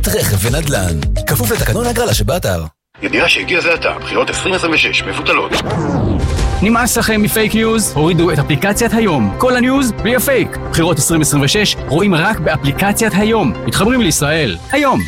רכב ונדל"ן. כפוף לתקנון ההגרלה שבאתר. ידיעה שהגיע זה עתה, בחירות 2026 מבוטלות. נמאס לכם מפייק ניוז? הורידו את אפליקציית היום. כל הניוז בלי הפייק. בחירות 2026 רואים רק באפליקציית היום. מתחברים לישראל. היום.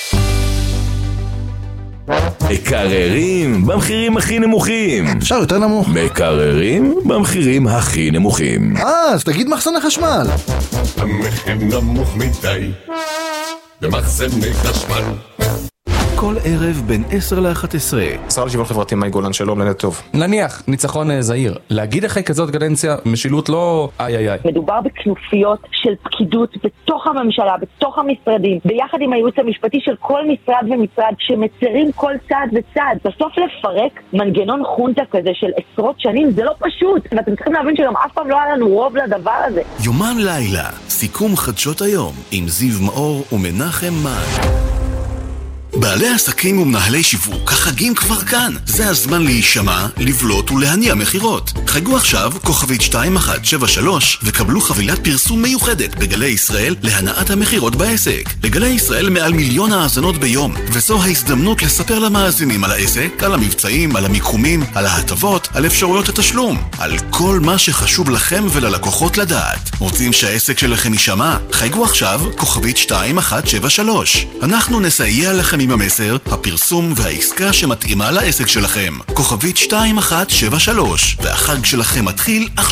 מקררים במחירים הכי נמוכים. אפשר יותר נמוך. מקררים במחירים הכי נמוכים. אז תגיד מחסני חשמל. המחיר נמוך מדי במחסני חשמל. כל ערב בין 10 ל-11. שר לשוויון חברתי מאי גולן, שלום, לילה טוב. נניח, ניצחון זהיר. להגיד אחרי כזאת קדנציה, משילות לא איי. מדובר בכנופיות של פקידות בתוך הממשלה, בתוך המשרדים, ביחד עם הייעוץ המשפטי של כל משרד ומשרד, שמצרים כל צעד וצעד. בסוף לפרק מנגנון חונטה כזה של עשרות שנים, זה לא פשוט. ואתם צריכים להבין שגם אף פעם לא היה לנו רוב לדבר הזה. יומן לילה, סיכום חדשות היום, עם זיו מאור ומנחם מן. בעלי עסקים ומנהלי שיווק, החגים כבר כאן. זה הזמן להישמע, לבלוט ולהניע מחירות. חגו עכשיו כוכבית 2173 וקבלו חבילת פרסום מיוחדת בגלי ישראל להנעת המחירות בעסק. בגלי ישראל מעל 1,000,000 האזנות ביום, וזו ההזדמנות לספר למאזינים על העסק, על המבצעים, על המיקומים, על ההטבות, על אפשרויות התשלום, על כל מה שחשוב לכם וללקוחות לדעת. רוצים שהעסק שלכם יישמע? חגו עכשיו כוכבית 2173. אנחנו נסייע לכם עם המסר, הפרסום והעסקה שמתאימה לעסק שלכם. כוכבית 2173, והחג שלכם מתחיל עכשיו.